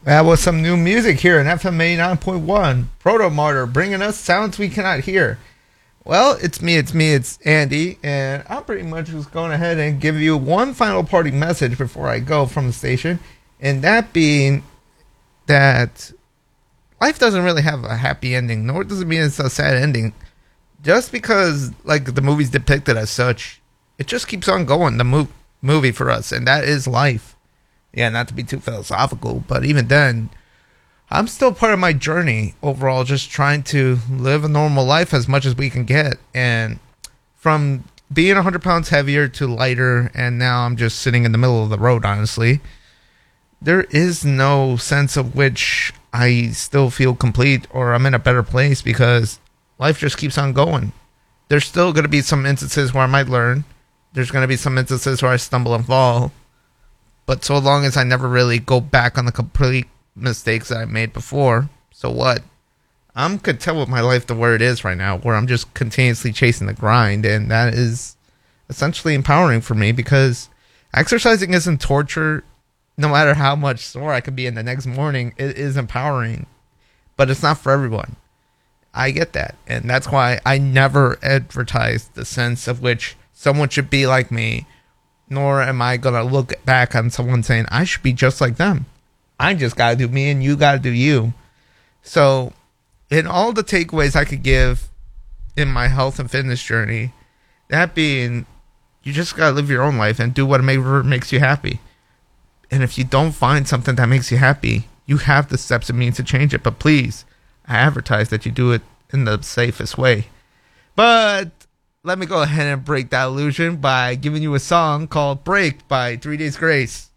That was some new music here in FMA 9.1. Proto Martyr bringing us sounds we cannot hear. Well, it's Andy, and I'm pretty much just going ahead and give you one final parting message before I go from the station, and that being that life doesn't really have a happy ending, nor does it mean it's a sad ending. Just because, like, the movie's depicted as such, it just keeps on going, the movie for us, and that is life. Yeah, not to be too philosophical, but even then, I'm still part of my journey overall, just trying to live a normal life as much as we can get. And from being 100 pounds heavier to lighter, and now I'm just sitting in the middle of the road, honestly, there is no sense of which I still feel complete or I'm in a better place because life just keeps on going. There's still going to be some instances where I might learn. There's going to be some instances where I stumble and fall. But so long as I never really go back on the complete mistakes that I made before, so what? I'm content with my life the way it is right now, where I'm just continuously chasing the grind, and that is essentially empowering for me because exercising isn't torture. No matter how much sore I could be in the next morning, it is empowering, but it's not for everyone. I get that, and that's why I never advertise the sense of which someone should be like me, nor am I going to look back on someone saying, I should be just like them. I just got to do me and you got to do you. So, in all the takeaways I could give in my health and fitness journey, that being, you just got to live your own life and do whatever makes you happy. And if you don't find something that makes you happy, you have the steps and means to change it. But please, I advertise that you do it in the safest way. But let me go ahead and break that illusion by giving you a song called Break by 3 Days Grace.